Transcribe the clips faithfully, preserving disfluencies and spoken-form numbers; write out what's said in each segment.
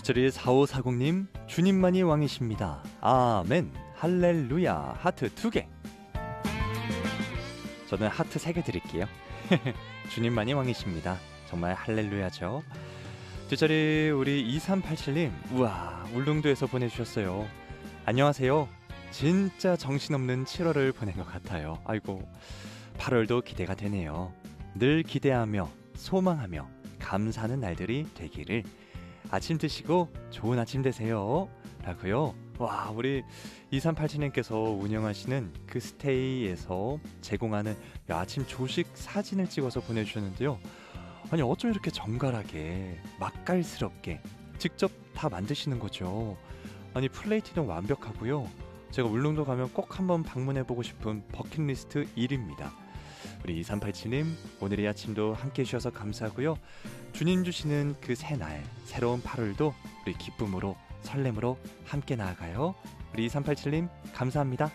뒷자리 사오사공님, 주님만이 왕이십니다. 아멘. 할렐루야. 하트 두 개. 저는 하트 세 개 드릴게요. 주님만이 왕이십니다. 정말 할렐루야죠. 뒷자리 우리 이삼팔칠님, 우와, 울릉도에서 보내주셨어요. 안녕하세요. 진짜 정신없는 칠월을 보낸 것 같아요. 아이고, 팔월도 기대가 되네요. 늘 기대하며 소망하며 감사하는 날들이 되기를. 아침 드시고 좋은 아침 되세요. 라고요. 와, 우리 이삼팔칠님께서 운영하시는 그 스테이에서 제공하는 아침 조식 사진을 찍어서 보내주셨는데요. 아니, 어쩜 이렇게 정갈하게 맛깔스럽게 직접 다 만드시는 거죠. 아니, 플레이팅은 완벽하고요. 제가 울릉도 가면 꼭 한번 방문해보고 싶은 버킷리스트 일입니다. 우리 이삼팔칠님, 오늘의 아침도 함께 해주셔서 감사하고요. 주님 주시는 그 새날, 새로운 팔월도 우리 기쁨으로 설렘으로 함께 나아가요. 우리 이삼팔칠님 감사합니다.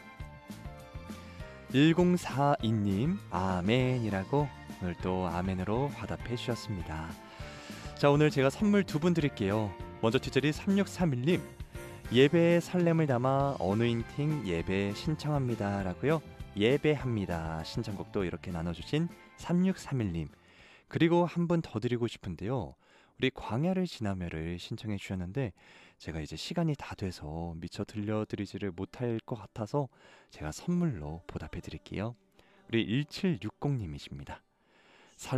일공사이님, 아멘이라고 오늘 또 아멘으로 화답해 주셨습니다. 자, 오늘 제가 선물 두 분 드릴게요. 먼저 뒷자리 삼육삼일님, 예배의 설렘을 담아 어누인팅 예배 신청합니다 라고요. 예배합니다 신청곡도 이렇게 나눠주신 삼육삼일님, 그리고 한 분 더 드리고 싶은데요. 우리 광야를 지나며를 신청해 주셨는데 제가 이제 시간이 다 돼서 미처 들려드리지를 못할 것 같아서 제가 선물로 보답해 드릴게요. 우리 일칠육공님이십니다.